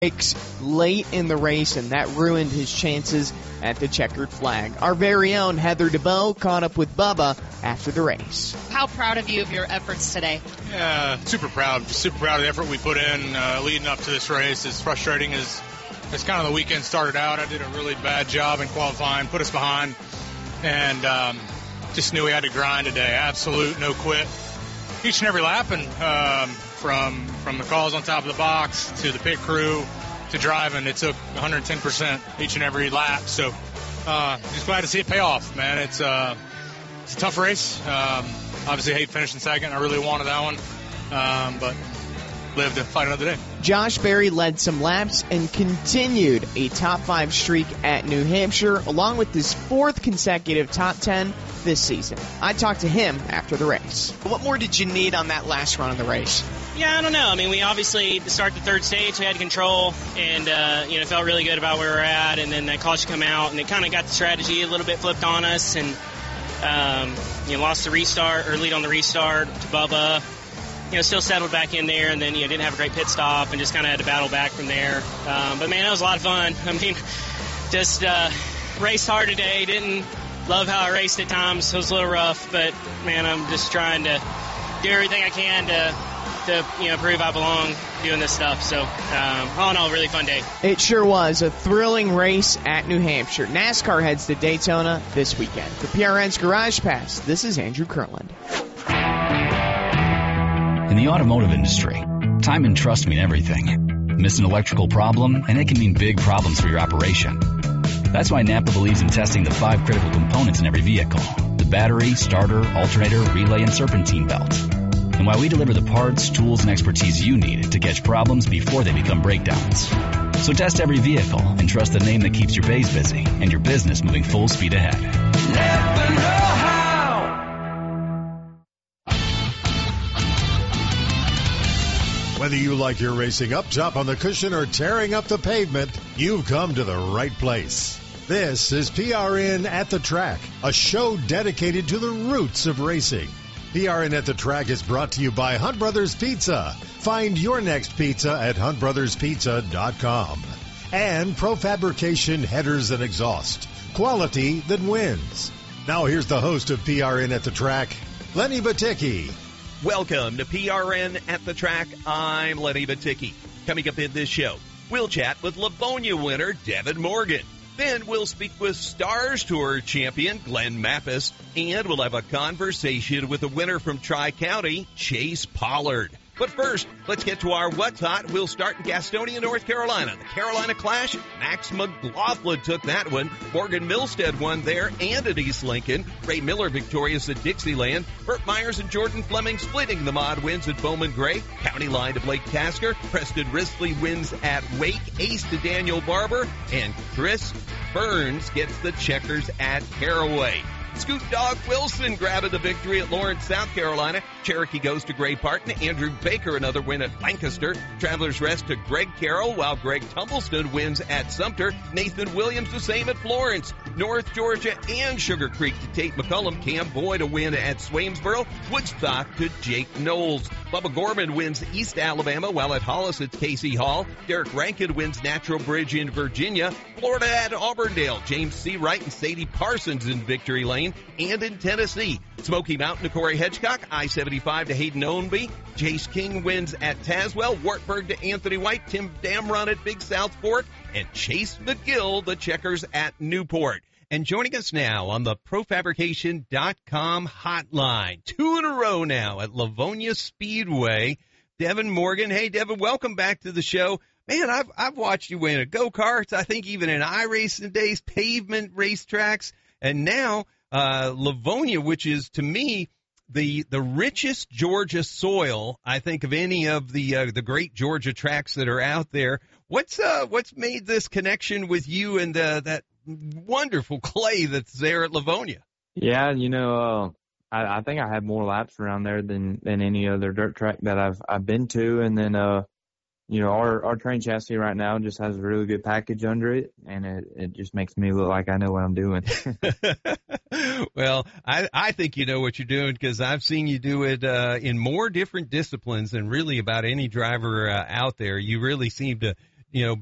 breaks late in the race, and that ruined his chances at the checkered flag. Our very own Heather DeBow caught up with Bubba after the race. How proud of you of your efforts today? Yeah, super proud of the effort we put in leading up to this race. As frustrating as kind of the weekend started out, I did a really bad job in qualifying, put us behind, and just knew we had to grind today. Absolute no quit each and every lap, and from the calls on top of the box to the pit crew to driving, it took 110% each and every lap. So just glad to see it pay off, man. It's a tough race. Obviously, I hate finishing second. I really wanted that one, but live to fight another day. Josh Berry led some laps and continued a top 5 streak at New Hampshire, along with his 4th consecutive top 10 this season. I talked to him after the race. What more did you need on that last run of the race? Yeah, I don't know. I mean, we obviously, to start the third stage, we had control and, felt really good about where we're at. And then that caution come out, and it kind of got the strategy a little bit flipped on us. And, lost the restart, or lead on the restart to Bubba. Still settled back in there, and then, didn't have a great pit stop and just kind of had to battle back from there. But, man, that was a lot of fun. I mean, just raced hard today. Didn't love how I raced at times. It was a little rough, but, man, I'm just trying to do everything I can to prove I belong doing this stuff. So, all in all, really fun day. It sure was a thrilling race at New Hampshire. NASCAR heads to Daytona this weekend. For PRN's Garage Pass, this is Andrew Kirtland. In the automotive industry, time and trust mean everything. Miss an electrical problem, and it can mean big problems for your operation. That's why Napa believes in testing the 5 critical components in every vehicle: the battery, starter, alternator, relay, and serpentine belt. And why we deliver the parts, tools, and expertise you need to catch problems before they become breakdowns. So test every vehicle and trust the name that keeps your bays busy and your business moving full speed ahead. Never know how. Whether you like your racing up top on the cushion or tearing up the pavement, you've come to the right place. This is PRN at the Track, a show dedicated to the roots of racing. PRN at the Track is brought to you by Hunt Brothers Pizza. Find your next pizza at huntbrotherspizza.com. And Profabrication Headers and Exhaust. Quality that wins. Now here's the host of PRN at the Track, Lenny Batycki. Welcome to PRN at the Track. I'm Lenny Batycki. Coming up in this show, we'll chat with Livonia winner Devin Morgan. Then we'll speak with Stars Tour champion Glenn Mappus, and we'll have a conversation with the winner from Tri-County, Chase Pollard. But first, let's get to our What's Hot. We'll start in Gastonia, North Carolina. The Carolina Clash, Max McLaughlin took that one. Morgan Milstead won there and at East Lincoln. Ray Miller victorious at Dixieland. Burt Myers and Jordan Fleming splitting the mod wins at Bowman Gray. County line to Blake Tasker. Preston Risley wins at Wake. Ace to Daniel Barber. And Chris Burns gets the checkers at Caraway. Scoot Dog Wilson grabbing the victory at Lawrence, South Carolina. Cherokee goes to Gray Parton. Andrew Baker another win at Lancaster. Travelers Rest to Greg Carroll, while Greg Tumbleston wins at Sumter. Nathan Williams the same at Florence. North Georgia and Sugar Creek to Tate McCullum. Cam Boyd a win at Swamesboro. Woodstock to Jake Knowles. Bubba Gorman wins East Alabama, while at Hollis it's Casey Hall. Derek Rankin wins Natural Bridge in Virginia. Florida at Auburndale. James C. Wright and Sadie Parsons in Victory Lane. And in Tennessee, Smoky Mountain to Corey Hedgecock, I-75 to Hayden Ownby. Jace King wins at Tazewell, Wartburg to Anthony White, Tim Damron at Big South Fork, and Chase McGill, the checkers at Newport. And joining us now on the Profabrication.com hotline, 2 in a row now at Livonia Speedway, Devin Morgan. Hey, Devin, welcome back to the show. Man, I've watched you win at go-karts, I think even in iRacing days, pavement racetracks, and now Livonia, which is, to me, the richest Georgia soil, I think, of any of the great Georgia tracks that are out there. What's made this connection with you and that wonderful clay that's there at Livonia? Yeah, I think I had more laps around there than any other dirt track that I've been to, and then our train chassis right now just has a really good package under it, and it just makes me look like I know what I'm doing. Well, I think you know what you're doing, because I've seen you do it in more different disciplines than really about any driver out there. You really seem to you know,